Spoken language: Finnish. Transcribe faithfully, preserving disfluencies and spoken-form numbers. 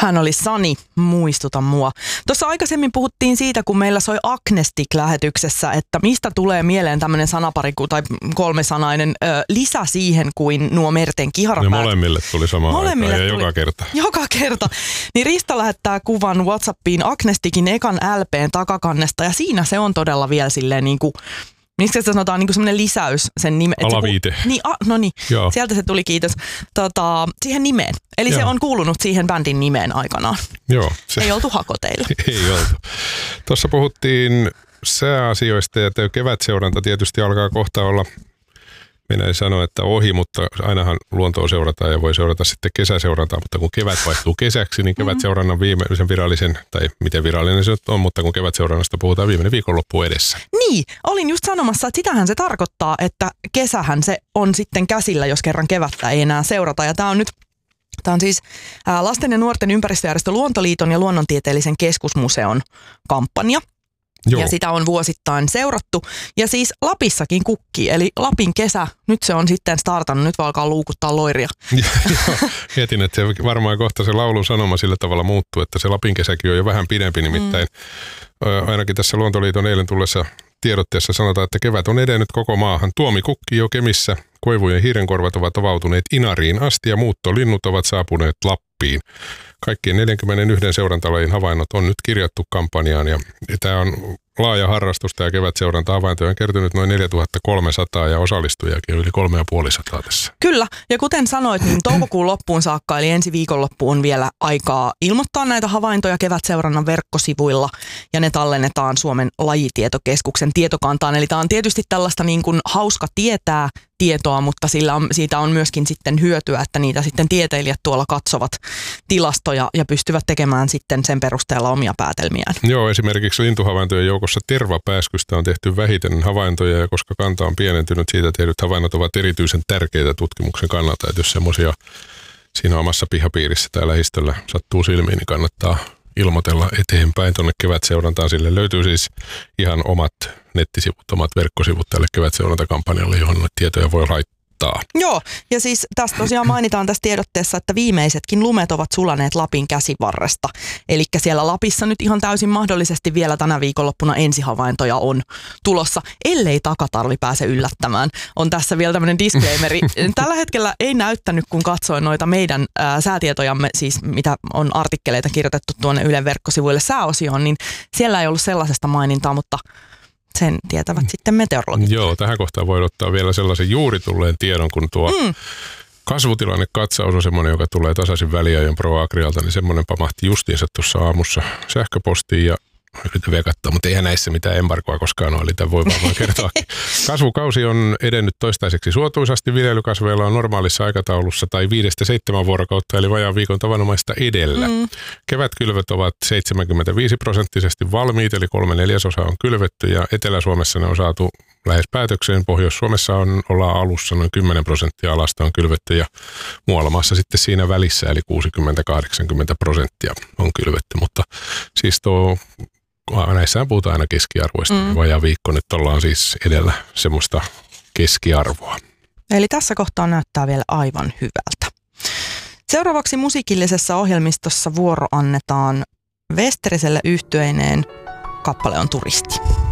Hän oli Sani, muistuta mua. Tuossa aikaisemmin puhuttiin siitä, kun meillä soi Agnestic-lähetyksessä, että mistä tulee mieleen tämmöinen sanapari tai kolmesanainen ö, lisä siihen kuin nuo merten kiharapäät. Ne molemmille tuli samaan molemmille aikaan ja tuli, joka kerta. Joka kerta. Niin Rista lähettää kuvan WhatsAppiin Agnesticin ekan L P:n takakannesta ja siinä se on todella vielä silleen niin kuin miksi se sanotaan niin kuin semmoinen lisäys sen nime. Alaviite. Niin, a, no niin, Joo. Sieltä se tuli, kiitos, tota, siihen nimeen. Eli Joo. se on kuulunut siihen bändin nimeen aikanaan. Joo. Se, ei oltu hakoteilla. Ei oltu. Tuossa puhuttiin sääasioista ja kevätseuranta tietysti alkaa kohta olla, minä en sano, että ohi, mutta ainahan luontoa seurataan ja voi seurata sitten kesäseurantaa, mutta kun kevät vaihtuu kesäksi, niin kevätseurannan viimeisen virallisen, tai miten virallinen se nyt on, mutta kun kevätseurannasta puhutaan viimeinen viikonloppu edessä. Niin, olin just sanomassa, että sitähän se tarkoittaa, että kesähän se on sitten käsillä, jos kerran kevättä ei enää seurata, ja tämä on nyt Tämä on siis Lasten ja nuorten ympäristöjärjestö Luontoliiton ja Luonnontieteellisen keskusmuseon kampanja. Joo. Ja sitä on vuosittain seurattu. Ja siis Lapissakin kukkii, eli Lapin kesä, nyt se on sitten startannut, nyt vaan alkaa luukuttaa loiria. Joo, mietin, että se varmaan kohta se laulun sanoma sillä tavalla muuttuu, että se Lapin kesäkin on jo vähän pidempi, nimittäin mm. ainakin tässä Luontoliiton eilen tullessa tiedotteessa sanotaan, että kevät on edennyt koko maahan. Tuomi kukkii jo Kemissä, koivujen hiirenkorvat ovat avautuneet Inariin asti ja muuttolinnut ovat saapuneet Lappiin. Kaikkien neljänkymmenenyhden seurantalajin havainnot on nyt kirjattu kampanjaan ja tämä on laaja harrastusta ja kevätseuranta-havaintoja on kertynyt noin neljätuhattakolmesataa ja osallistujakin yli kolme ja puoli sataa tässä. Kyllä, ja kuten sanoit, niin toukokuun loppuun saakka, eli ensi viikonloppuun on vielä aikaa ilmoittaa näitä havaintoja kevätseurannan verkkosivuilla, ja ne tallennetaan Suomen lajitietokeskuksen tietokantaan. Eli tämä on tietysti tällaista niin kuin hauska tietää tietoa, mutta sillä on, siitä on myöskin sitten hyötyä, että niitä sitten tieteilijät tuolla katsovat tilastoja ja pystyvät tekemään sitten sen perusteella omia päätelmiään. Joo, esimerkiksi lintuhavaintojen joukossa tervapääskystä on tehty vähiten havaintoja, ja koska kanta on pienentynyt, siitä tehdyt havainnot ovat erityisen tärkeitä tutkimuksen kannalta, että jos semmoisia siinä omassa pihapiirissä tai lähistöllä sattuu silmiin, niin kannattaa ilmoitella eteenpäin tuonne kevätseurantaan. Sille löytyy siis ihan omat nettisivut, omat verkkosivut tälle kevätseurantakampanjalle, johon tietoja voi laittaa. Joo, ja siis tässä tosiaan mainitaan tässä tiedotteessa, että viimeisetkin lumet ovat sulaneet Lapin käsivarresta. Eli siellä Lapissa nyt ihan täysin mahdollisesti vielä tänä viikonloppuna ensihavaintoja on tulossa, ellei takatarvi pääse yllättämään. On tässä vielä tämmöinen disclaimeri. Tällä hetkellä ei näyttänyt, kun katsoin noita meidän ää, säätietojamme, siis mitä on artikkeleita kirjoitettu tuonne Ylen verkkosivuille sääosioon, niin siellä ei ollut sellaisesta mainintaa, mutta sen tietävät sitten meteorologit. Joo, tähän kohtaan voi ottaa vielä sellaisen juuri tulleen tiedon, kun tuo mm. kasvutilannekatsaus on semmoinen, joka tulee tasaisin väliajoin ProAgrialta, niin semmoinen pamahti justiinsa tuossa aamussa sähköpostiin ja yritän vielä katsoa, mutta eihän näissä mitään embargoa koskaan ole, eli tämän voi vaan kertoa. Kasvukausi on edennyt toistaiseksi suotuisasti, viljelykasveilla on normaalissa aikataulussa tai viidestä seitsemän vuorokautta, eli vajaan viikon tavanomaista edellä. Mm. Kevätkylvöt ovat seitsemänkymmentäviisi prosenttisesti valmiit, eli kolme neljäsosaa on kylvetty, ja Etelä-Suomessa ne on saatu lähes päätökseen. Pohjois-Suomessa on, ollaan alussa noin kymmenen prosenttia alasta on kylvetty, ja muualla maassa sitten siinä välissä, eli kuusikymmentä kahdeksankymmentä prosenttia on kylvetty, mutta siis tuo näissähän puhutaan aina keskiarvoista. Mm. Vajaa viikko nyt ollaan siis edellä semmoista keskiarvoa. Eli tässä kohtaa näyttää vielä aivan hyvältä. Seuraavaksi musiikillisessa ohjelmistossa vuoro annetaan Westeriselle yhtyeineen. Kappale on Turisti.